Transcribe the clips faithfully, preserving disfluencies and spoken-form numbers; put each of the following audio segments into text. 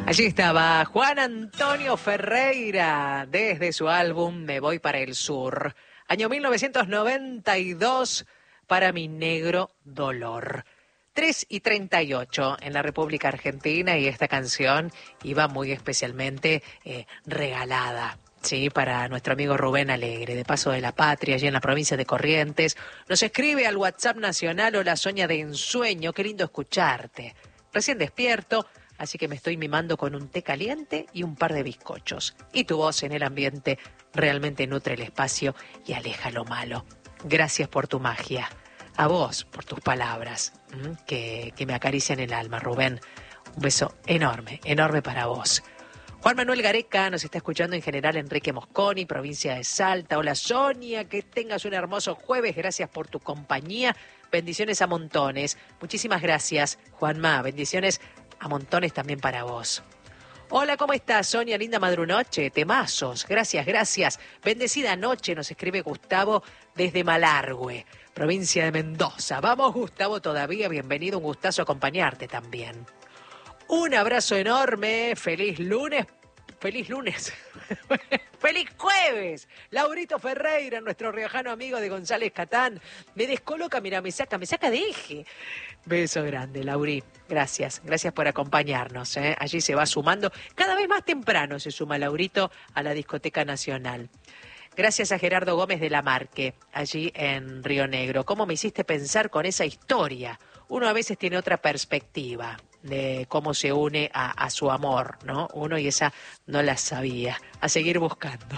Allí estaba Juan Antonio Ferreira desde su álbum Me Voy para el Sur, año mil novecientos noventa y dos, para mi negro dolor. tres y treinta y ocho en la República Argentina, y esta canción iba muy especialmente eh, regalada, sí, para nuestro amigo Rubén Alegre, de Paso de la Patria, allí en la provincia de Corrientes. Nos escribe al WhatsApp nacional: hola Soña de ensueño, qué lindo escucharte. Recién despierto, así que me estoy mimando con un té caliente y un par de bizcochos. Y tu voz en el ambiente realmente nutre el espacio y aleja lo malo. Gracias por tu magia. A vos por tus palabras, que, que me acarician el alma, Rubén. Un beso enorme, enorme para vos. Juan Manuel Gareca nos está escuchando en General Enrique Mosconi, provincia de Salta. Hola Sonia, que tengas un hermoso jueves. Gracias por tu compañía. Bendiciones a montones. Muchísimas gracias, Juanma. Bendiciones a montones también para vos. Hola, ¿cómo estás, Sonia? Linda madrunoche, temazos. Gracias, gracias. Bendecida noche, nos escribe Gustavo desde Malargüe, provincia de Mendoza. Vamos, Gustavo, todavía. Bienvenido, un gustazo acompañarte también. Un abrazo enorme. Feliz lunes. Feliz lunes. ¡Feliz jueves! Laurito Ferreira, nuestro riojano amigo de González Catán. Me descoloca, mira, me saca, me saca de eje. Beso grande, Lauri. Gracias, gracias por acompañarnos, ¿eh? Allí se va sumando. Cada vez más temprano se suma Laurito a la Discoteca Nacional. Gracias a Gerardo Gómez de la Marque, allí en Río Negro. ¿Cómo me hiciste pensar con esa historia? Uno a veces tiene otra perspectiva de cómo se une a, a su amor, ¿no? Uno y esa no la sabía. A seguir buscando.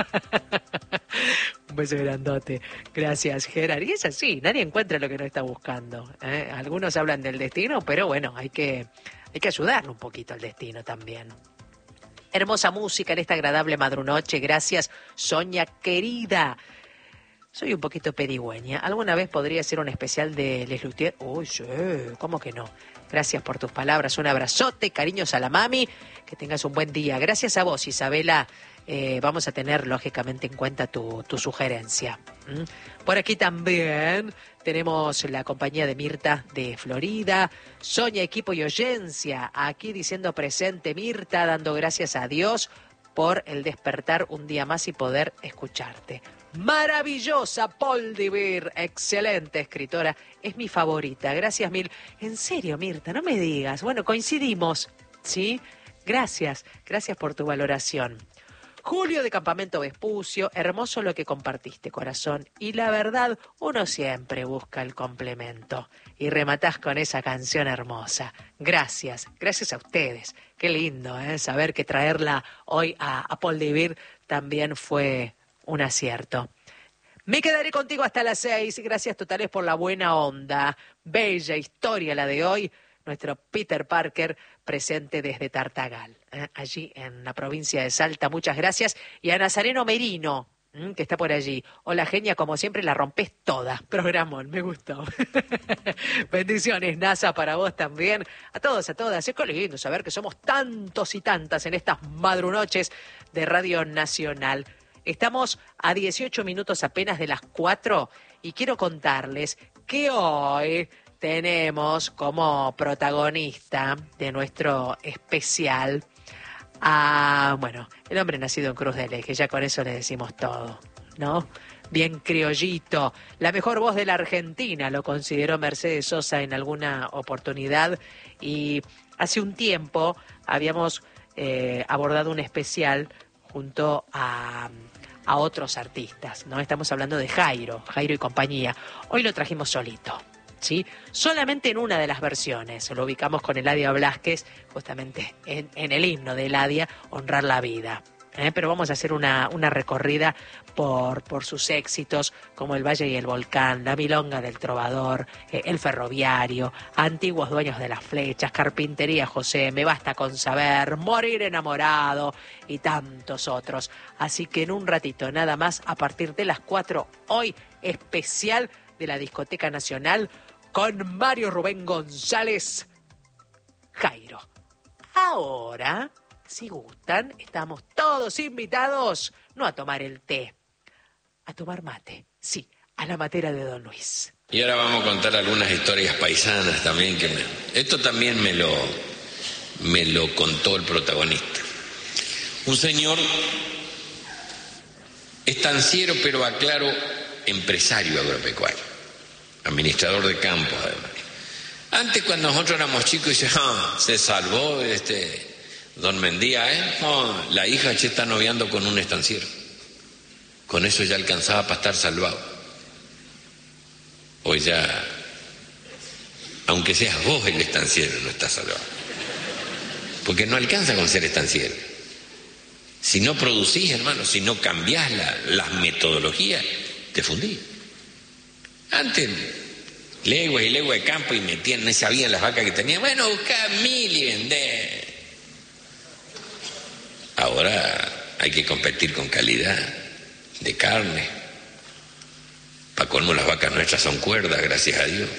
Un beso grandote. Gracias, Gerard. Y es así, nadie encuentra lo que no está buscando, ¿eh? Algunos hablan del destino, pero bueno, hay que, hay que ayudarle un poquito al destino también. Hermosa música en esta agradable madrunoche. Gracias, Soña querida. Soy un poquito pedigüeña. ¿Alguna vez podría ser un especial de Les Luthiers? Uy, sí, ¿cómo que no? Gracias por tus palabras. Un abrazote, cariños a la mami. Que tengas un buen día. Gracias a vos, Isabela. Eh, vamos a tener, lógicamente, en cuenta tu, tu sugerencia. ¿Mm? Por aquí también tenemos la compañía de Mirta de Florida. Soña, equipo y oyencia. Aquí diciendo presente, Mirta, dando gracias a Dios por el despertar un día más y poder escucharte. Maravillosa Paul Divir, excelente escritora, es mi favorita, gracias mil. En serio, Mirta, no me digas. Bueno, coincidimos, ¿sí? Gracias, gracias por tu valoración. Julio de Campamento Vespucio, hermoso lo que compartiste, corazón. Y la verdad, uno siempre busca el complemento. Y rematás con esa canción hermosa. Gracias, gracias a ustedes. Qué lindo, ¿eh? Saber que traerla hoy a, a Paul Divir también fue un acierto. Me quedaré contigo hasta las seis. Gracias totales por la buena onda. Bella historia la de hoy. Nuestro Peter Parker presente desde Tartagal, ¿eh? Allí en la provincia de Salta. Muchas gracias. Y a Nazareno Merino, ¿eh? Que está por allí. Hola, genia, como siempre la rompes toda. Programón, me gustó. Bendiciones, Nasa, para vos también. A todos, a todas. Es que lindo saber que somos tantos y tantas en estas madrunoches de Radio Nacional. Estamos a dieciocho minutos apenas de las cuatro y quiero contarles que hoy tenemos como protagonista de nuestro especial a, bueno, el hombre nacido en Cruz del Eje, ya con eso le decimos todo, ¿no? Bien criollito, la mejor voz de la Argentina, lo consideró Mercedes Sosa en alguna oportunidad, y hace un tiempo habíamos eh, abordado un especial junto a, a otros artistas, ¿no? Estamos hablando de Jairo, Jairo y compañía. Hoy lo trajimos solito, ¿sí? Solamente en una de las versiones. Lo ubicamos con Eladia Blasquez, justamente en, en el himno de Eladia, Honrar la Vida. ¿Eh? Pero vamos a hacer una, una recorrida por, por sus éxitos, como El Valle y el Volcán, La Milonga del Trovador, eh, El Ferroviario, Antiguos Dueños de las Flechas, Carpintería José, Me Basta con Saber, Morir Enamorado y tantos otros. Así que en un ratito nada más, a partir de las cuatro, hoy especial de la Discoteca Nacional con Mario Rubén González, Jairo. Ahora, si gustan, estamos todos invitados, no a tomar el té, a tomar mate, sí, a la matera de Don Luis. Y ahora vamos a contar algunas historias paisanas también, que me, esto también me lo, me lo contó el protagonista. Un señor estanciero, pero aclaro, empresario agropecuario, administrador de campos además. Antes, cuando nosotros éramos chicos, dice, ah, se salvó este don Mendía, ¿eh? Oh, la hija che está noviando con un estanciero. Con eso ya alcanzaba para estar salvado. Hoy ya, aunque seas vos el estanciero, no estás salvado. Porque no alcanza con ser estanciero. Si no producís, hermano, si no cambiás la, las metodologías, te fundís. Antes, leguas y leguas de campo y metían, no sabían las vacas que tenían. Bueno, buscá mil y vendé. Ahora hay que competir con calidad de carne. Para colmo, las vacas nuestras son cuerdas, gracias a Dios.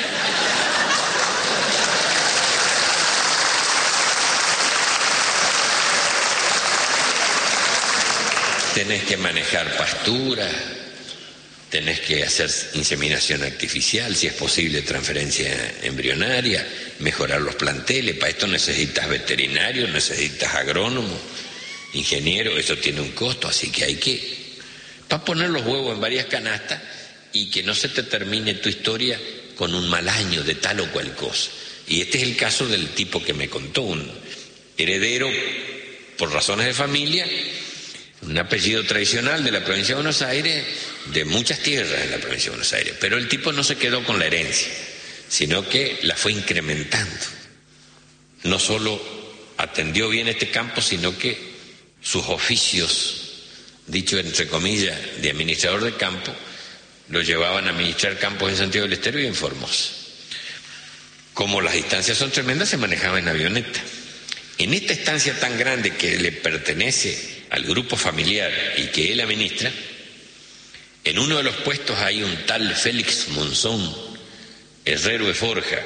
Tenés que manejar pastura, tenés que hacer inseminación artificial, si es posible transferencia embrionaria, mejorar los planteles. Para esto necesitas veterinario, necesitas agrónomo, ingeniero, eso tiene un costo, así que hay que, para poner los huevos en varias canastas y que no se te termine tu historia con un mal año de tal o cual cosa. Y este es el caso del tipo que me contó, un heredero por razones de familia, un apellido tradicional de la provincia de Buenos Aires, de muchas tierras en la provincia de Buenos Aires, pero el tipo no se quedó con la herencia, sino que la fue incrementando. No solo atendió bien este campo, sino que sus oficios, dicho entre comillas, de administrador de campo, lo llevaban a administrar campos en Santiago del Estero y en Formosa. Como las distancias son tremendas, se manejaba en avioneta. En esta estancia tan grande que le pertenece al grupo familiar y que él administra, en uno de los puestos hay un tal Félix Monzón, herrero de forja.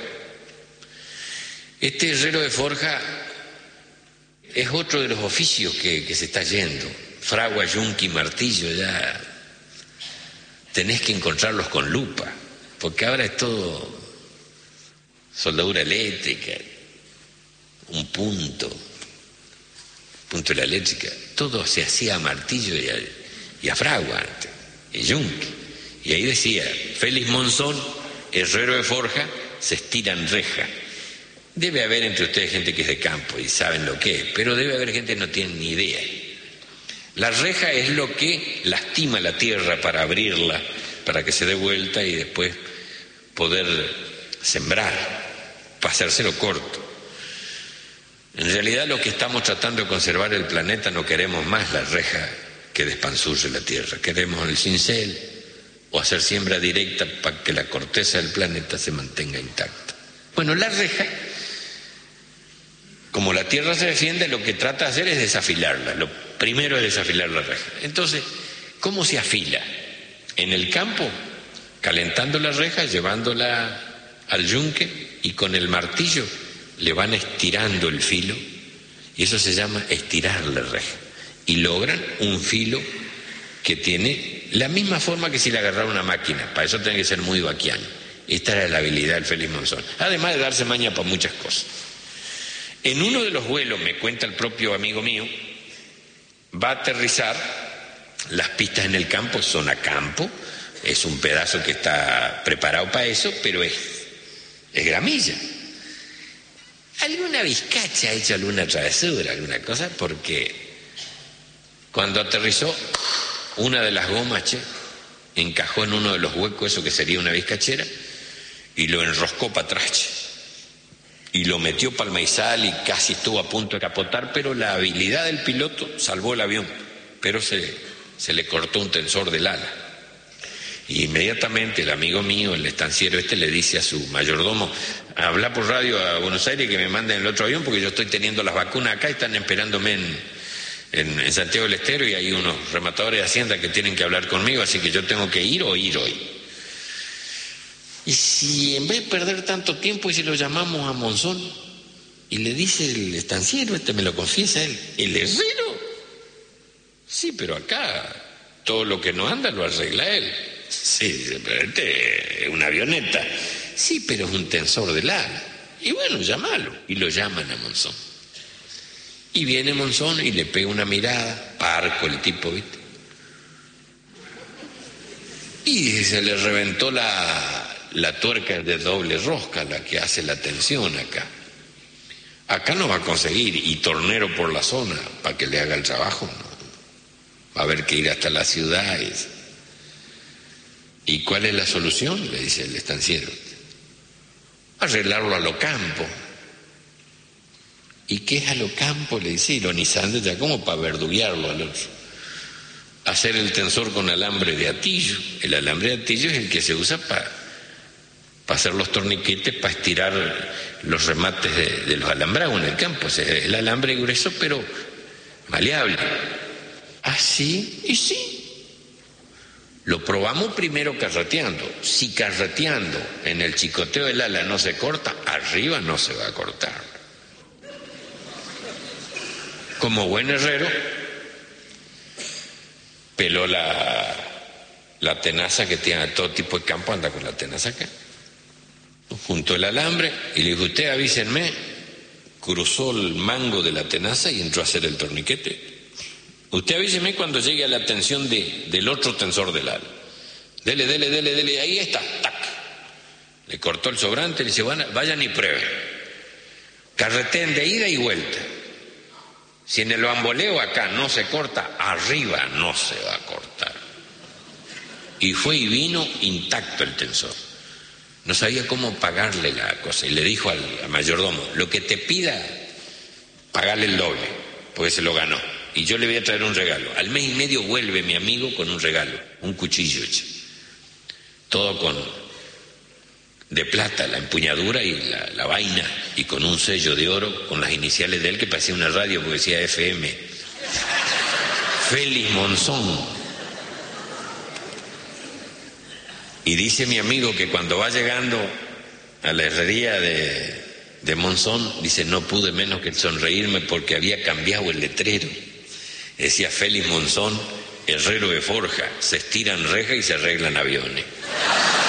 Este herrero de forja es otro de los oficios que, que se está yendo. Fragua, yunque y martillo, ya tenés que encontrarlos con lupa, porque ahora es todo soldadura eléctrica, un punto, punto de la eléctrica, todo se hacía a martillo y a, y a fragua antes, y yunque. Y ahí decía, Félix Monzón, herrero de forja, se estira en reja. Debe haber entre ustedes gente que es de campo y saben lo que es, pero debe haber gente que no tiene ni idea. La reja es lo que lastima la tierra para abrirla, para que se dé vuelta y después poder sembrar, para hacérselo corto. En realidad lo que estamos tratando de conservar el planeta, no queremos más la reja que despanzurre la tierra, queremos el cincel o hacer siembra directa para que la corteza del planeta se mantenga intacta. Bueno, la reja, como la tierra se defiende, lo que trata de hacer es desafilarla. Lo primero es desafilar la reja. Entonces, ¿cómo se afila? En el campo, calentando la reja, llevándola al yunque y con el martillo le van estirando el filo, y eso se llama estirar la reja, y logran un filo que tiene la misma forma que si le agarrara una máquina. Para eso tiene que ser muy vaquiano. Esta era la habilidad del Félix Monzón, además de darse maña para muchas cosas. En uno de los vuelos, me cuenta el propio amigo mío, va a aterrizar, las pistas en el campo son a campo, es un pedazo que está preparado para eso, pero es, es gramilla. Alguna vizcacha ha hecho alguna travesura, alguna cosa, porque cuando aterrizó, una de las gomas, che, encajó en uno de los huecos, eso que sería una vizcachera, y lo enroscó para atrás, che, y lo metió para el maizal y casi estuvo a punto de capotar, pero la habilidad del piloto salvó el avión, pero se, se le cortó un tensor del ala. Y inmediatamente el amigo mío, el estanciero este, le dice a su mayordomo, habla por radio a Buenos Aires que me manden el otro avión porque yo estoy teniendo las vacunas acá y están esperándome en, en, en Santiago del Estero y hay unos rematadores de Hacienda que tienen que hablar conmigo, así que yo tengo que ir o ir hoy. Y si en vez de perder tanto tiempo y si lo llamamos a Monzón y le dice el estanciero, este me lo confiesa él, ¿el herrero? Sí, pero acá todo lo que no anda lo arregla él. Sí, pero este es una avioneta. Sí, pero es un tensor del ala. Y bueno, llámalo. Y lo llaman a Monzón. Y viene Monzón y le pega una mirada, parco el tipo, ¿viste? Y se le reventó la, la tuerca de doble rosca, la que hace la tensión acá. Acá no va a conseguir, y tornero por la zona, para que le haga el trabajo, ¿no? Va a haber que ir hasta la ciudad. Y, ¿y cuál es la solución? Le dice el estanciero. Arreglarlo a lo campo. ¿Y qué es a lo campo? Le dice, ironizando ya como para verduguearlo al otro. Hacer el tensor con alambre de atillo. El alambre de atillo es el que se usa para pa hacer los torniquetes, para estirar los remates de, de los alambrados en el campo. O sea, el alambre grueso pero maleable. ¿Ah, sí? Y sí. Lo probamos primero carreteando. Si carreteando en el chicoteo del ala no se corta, arriba no se va a cortar. Como buen herrero, peló la, la tenaza que tiene a todo tipo de campo, anda con la tenaza acá. Juntó el alambre y le dijo, usted avísenme. Cruzó el mango de la tenaza y entró a hacer el torniquete. Usted avíseme cuando llegue a la tensión de, del otro tensor del ala. Dele, dele, dele, dele, ahí está, tac. Le cortó el sobrante y le dice, bueno, vayan y prueben. Carreteen de ida y vuelta. Si en el bamboleo acá no se corta, arriba no se va a cortar. Y fue y vino intacto el tensor. No sabía cómo pagarle la cosa. Y le dijo al, al mayordomo, lo que te pida, pagale el doble, porque se lo ganó. Y yo le voy a traer un regalo. Al mes y medio vuelve mi amigo con un regalo, un cuchillo, todo con de plata, la empuñadura y la, la vaina, y con un sello de oro con las iniciales de él que parecía una radio porque decía F M. Félix Monzón. Y dice mi amigo que cuando va llegando a la herrería de, de Monzón, dice, no pude menos que sonreírme porque había cambiado el letrero. Decía Félix Monzón, herrero de forja, se estiran rejas y se arreglan aviones.